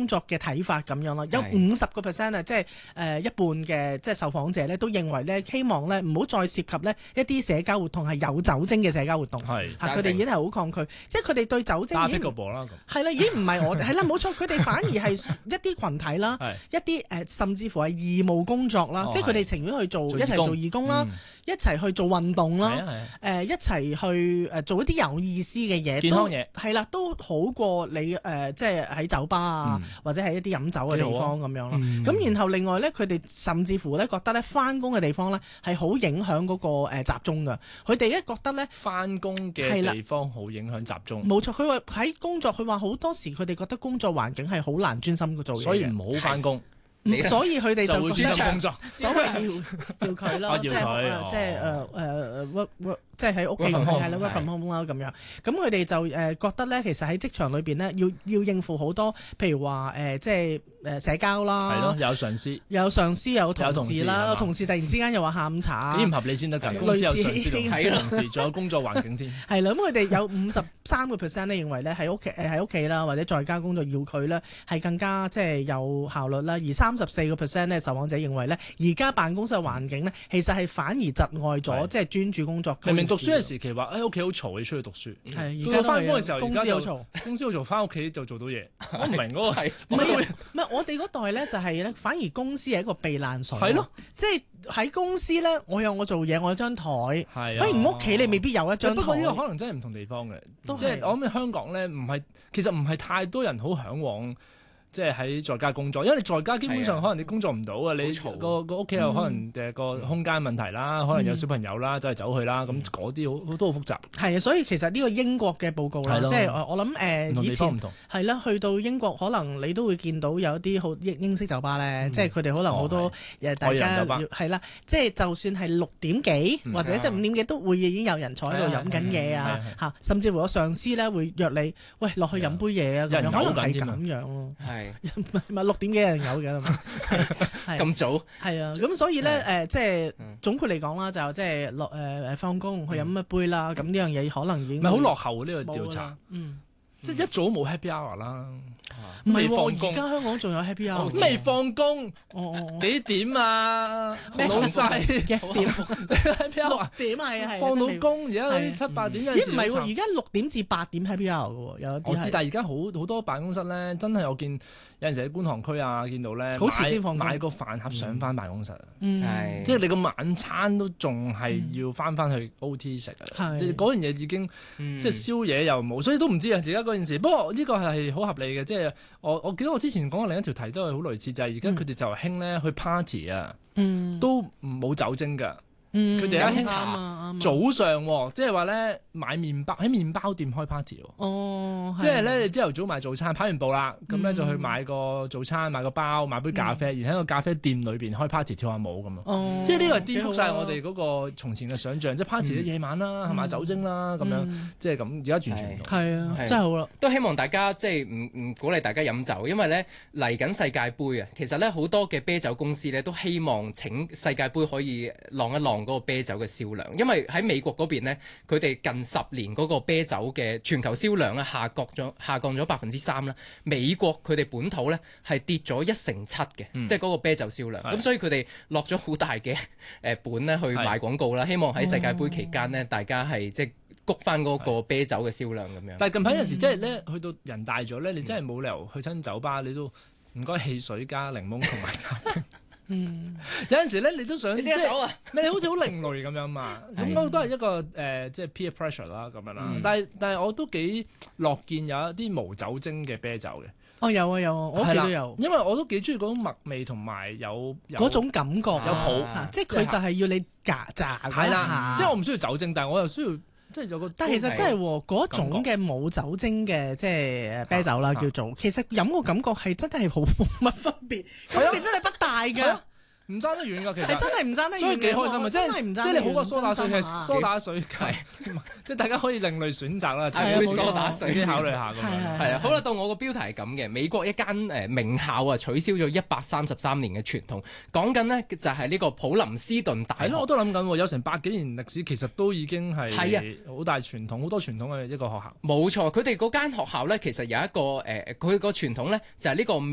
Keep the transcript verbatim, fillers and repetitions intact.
工作嘅睇法咁樣咯。有五十個 percent 啊，即係誒一半嘅即係受訪者咧都認為咧，希望咧唔好再涉及咧一啲社交活動係有酒精嘅社交活動。係，佢哋已經係好抗拒，即係佢哋對酒精已經係啦，已經唔係我哋係啦，冇錯，佢哋反而係一啲群體啦，一啲誒甚至乎係義務工作啦，即係佢哋情願去做一齊做義工啦，一齊去做運動啦，誒一齊去誒做一啲有意思嘅嘢，健康嘢係啦，都好過你誒即係喺酒吧啊，或者係一啲飲酒嘅地方咁樣咯。咁然後另外咧，佢哋甚至乎咧覺得咧返工嘅地方咧係好影響嗰個誒集中㗎。佢哋一覺得咧返工嘅地方好影響集中。冇錯，佢話喺工作，佢話好多時佢哋覺得工作環境係好難專心做嘢， 所以唔好返工。 所以佢哋就會專心工作， 所謂要要佢咯，即係即係誒誒 work work 即係喺屋企係啦 work from home 啦咁樣。咁佢哋就誒覺得咧，其實喺職場裏邊咧，要要應付好多，譬如話誒即係誒社交啦， 係咯，有上司， 有上司有同事啦，同事突然之間又話下午茶， 幾唔合理先得㗎。公司有上司同同事，仲有工作環境添。 係啦，咁佢哋有五十三個 percent 咧認為咧喺屋企誒喺屋企啦，或者在家工作要佢咧係更加即係有效率啦，而三十四個 percent 咧受訪者認為咧，而家辦公室嘅環境咧，其實係反而窒礙咗即係專注工作。 明明讀書嘅時期話喺屋企好嘈，你出去讀書。 係而家翻工嘅時候， 公司好嘈， 公司好嘈，翻屋企就做到嘢。我唔明嗰個係唔係唔係我哋嗰代咧就係咧，反而公司係一個避難所。係咯，即係喺公司咧，我有我做嘢，我有張台。係，反而屋企你未必有一張台。 不過呢個可能真係唔同地方嘅，即係我諗香港咧，唔係其實唔係太多人好嚮往。即係喺在家工作，因為你在家基本上可能你工作唔到啊，你個個屋企又可能誒個空間問題啦，可能有小朋友啦，走嚟走去啦，咁嗰啲好都好複雜。係啊，所以其實呢個英國嘅報告啦，即係我諗誒以前係啦，去到英國可能你都會見到有啲好英英式酒吧咧，即係佢哋可能好多誒大家係啦，即係就算係六點幾或者即係五點幾都會已經有人坐喺度飲緊嘢啊嚇，甚至乎個上司咧會約你喂落去飲杯嘢啊咁樣，可能係咁樣咯。唔係六點幾人有嘅嘛？ 咁早係啊，咁所以咧誒，即係總括嚟講啦，就即係落誒誒放工去飲一杯啦。咁呢樣嘢可能已經唔係好落後呢個調查，嗯，即係一早冇 happy hour 啦。 唔係喎，而家香港仲有 happy hour， 未放工，幾點啊？老細幾點 happy hour？ 點係係放到工，而家嗰啲七八點有陣時。 咦唔係喎，而家六點至八點 happy hour 嘅喎，有啲我知，但係而家好好多辦公室咧，真係我見有陣時喺觀塘區啊，見到咧，好遲先放工，買個飯盒上翻辦公室，係即係你個晚餐都仲係要翻翻去 O T 食啊！即係嗰樣嘢已經即係宵夜又冇，所以都唔知啊！而家嗰件事，不過呢個係好合理嘅，即係我我記得我之前講過另一條題都係好類似，就係而家佢哋就興咧去 party 啊，都冇酒精㗎。佢哋一興茶早上喎，即係話咧買麵包喺麵包店開 party 喎。哦，即係咧你朝頭早買早餐，跑完步啦，咁咧就去買個早餐，買個包，買杯咖啡，然後喺個咖啡店裏邊開 party 跳下舞咁咯。哦，即係呢個係顛覆晒我哋嗰個從前嘅想像，即係 party 啲夜晚啦，係咪酒精啦咁樣，即係咁而家完全唔同。 係啊，真係好啦。 都希望大家即係唔唔鼓勵大家飲酒，因為咧嚟緊世界盃啊，其實咧好多嘅啤酒公司咧都希望請世界盃可以浪一浪嗰個啤酒嘅銷量，因為喺美國嗰邊咧，佢哋近十年嗰個啤酒嘅全球銷量咧下降咗下降咗百分之三啦。美國佢哋本土咧係跌咗一成七嘅，嗯、即係嗰個啤酒銷量。咁的所以佢哋落咗好大嘅誒本咧去賣廣告啦，的希望喺世界盃期間呢，大家係即係谷翻嗰個啤酒嘅銷量咁樣。 但係近排有時即係咧去到人大咗咧，你真係冇理由去親酒吧，你都唔該汽水加檸檬同埋咖啡。嗯，有陣時咧，你都想即係走啊！你好似好另類咁樣嘛，咁我都係一個誒、呃，即係 peer pressure 啦咁樣啦。嗯、但係但係我都幾樂見有一啲無酒精嘅啤酒嘅。 哦，有啊有啊，我屋企都有。 因為我都幾中意嗰種麥味同埋有嗰種感覺，有泡， 啊、即係佢就係要你夾炸嗰下。 即係我唔需要酒精，但係我又需要。即係有個， 但係其實真係喎，嗰種嘅冇酒精嘅即係啤酒啦，叫做其實飲個感覺係真係好冇乜分別，分別真係不大㗎。唔爭得遠㗎，其實係真係唔爭得遠，所以幾開心啊！即係即係你好過蘇打水嘅蘇打水，係即係大家可以另類選擇啦。 係蘇打水， 自己考慮下咁樣。係啊，好啦，到我個標題係咁嘅，美國一間誒名校啊取消咗一百三十三年嘅傳統，講緊呢就係呢個普林斯頓大學。係咯，我都諗緊，有成百幾年歷史，其實都已經係好大傳統，好多傳統嘅一個學校。 冇錯，佢哋嗰間學校咧，其實有一個誒，佢個傳統咧就係呢個。